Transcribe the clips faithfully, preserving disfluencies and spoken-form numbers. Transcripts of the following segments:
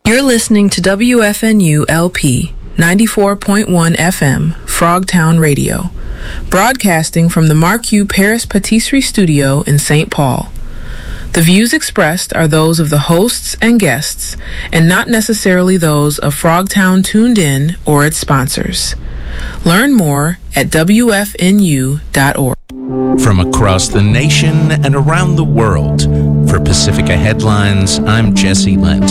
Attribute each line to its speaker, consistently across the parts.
Speaker 1: You're listening to W F N U L P ninety-four point one F M, Frogtown Radio, broadcasting from the Marquis Paris Patisserie Studio in Saint Paul. The views expressed are those of the hosts and guests, and not necessarily those of Frogtown Tuned In or its sponsors. Learn more at W F N U dot org.
Speaker 2: From across the nation and around the world, for Pacifica Headlines, I'm Jesse Lent.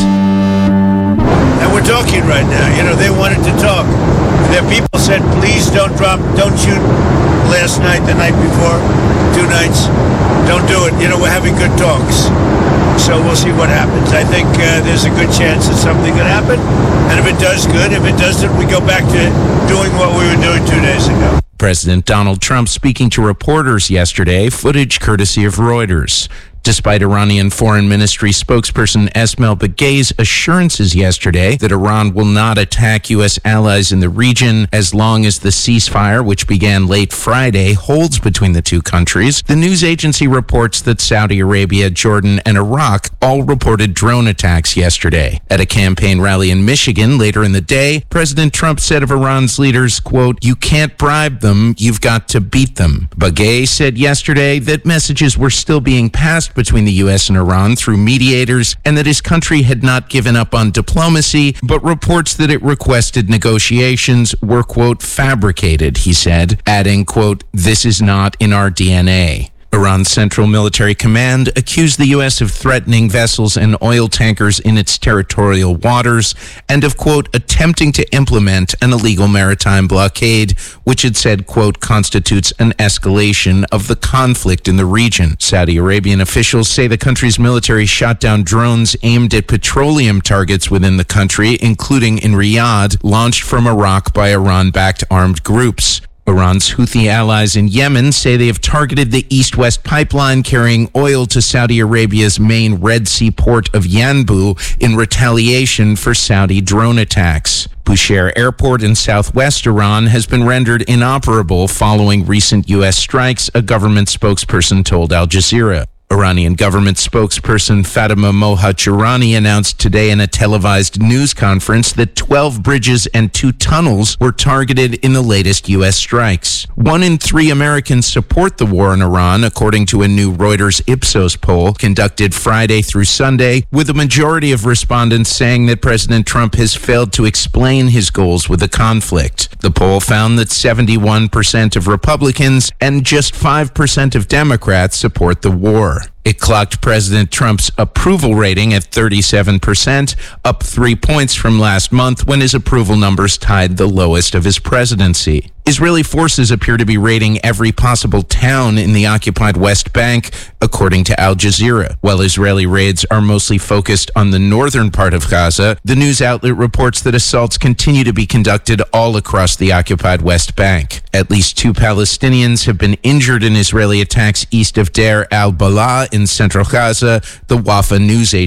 Speaker 3: And we're talking right now. You know, they wanted to talk. Their people said, please don't drop, don't shoot last night, the night before, two nights. Don't do it. You know, we're having good talks. So we'll see what happens. I think uh, there's a good chance that something could happen. And if it does, good. If it doesn't, we go back to doing what we were doing two days ago.
Speaker 2: President Donald Trump speaking to reporters yesterday, footage courtesy of Reuters. Despite Iranian Foreign Ministry spokesperson Esmail Bagai's assurances yesterday that Iran will not attack U S allies in the region as long as the ceasefire, which began late Friday, holds between the two countries, the news agency reports that Saudi Arabia, Jordan, and Iraq all reported drone attacks yesterday. At a campaign rally in Michigan later in the day, President Trump said of Iran's leaders, quote, "You can't bribe them, you've got to beat them." Bagai said yesterday that messages were still being passed between the U S and Iran through mediators, and that his country had not given up on diplomacy, but reports that it requested negotiations were, quote, fabricated, he said, adding, quote, "This is not in our D N A." Iran's Central Military Command accused the U S of threatening vessels and oil tankers in its territorial waters and of, quote, attempting to implement an illegal maritime blockade, which it said, quote, constitutes an escalation of the conflict in the region. Saudi Arabian officials say the country's military shot down drones aimed at petroleum targets within the country, including in Riyadh, launched from Iraq by Iran-backed armed groups. Iran's Houthi allies in Yemen say they have targeted the east-west pipeline carrying oil to Saudi Arabia's main Red Sea port of Yanbu in retaliation for Saudi drone attacks. Bushehr Airport in southwest Iran has been rendered inoperable following recent U S strikes, a government spokesperson told Al Jazeera. Iranian government spokesperson Fatima Mohajerani announced today in a televised news conference that twelve bridges and two tunnels were targeted in the latest U S strikes. One in three Americans support the war in Iran, according to a new Reuters Ipsos poll conducted Friday through Sunday, with a majority of respondents saying that President Trump has failed to explain his goals with the conflict. The poll found that seventy-one percent of Republicans and just five percent of Democrats support the war. It clocked President Trump's approval rating at thirty-seven percent, up three points from last month when his approval numbers tied the lowest of his presidency. Israeli forces appear to be raiding every possible town in the occupied West Bank, according to Al Jazeera. While Israeli raids are mostly focused on the northern part of Gaza, the news outlet reports that assaults continue to be conducted all across the occupied West Bank. At least two Palestinians have been injured in Israeli attacks east of Deir al-Balah in central Gaza, the Wafa news agency